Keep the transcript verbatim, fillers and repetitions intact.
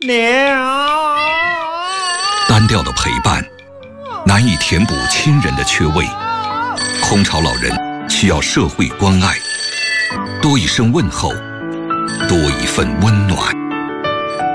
娘。 单调的陪伴难以填补亲人的缺位，空巢老人需要社会关爱，多一声问候，多一份温暖。